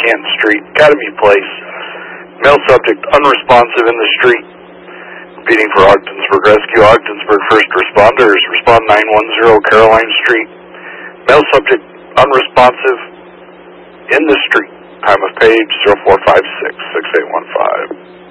Canton Street, Academy Place. Male subject unresponsive in the street. Repeating for Ogdensburg Rescue. Ogdensburg first responders. Respond 910 Caroline Street. Male subject unresponsive in the street. Time of page 0456-6815.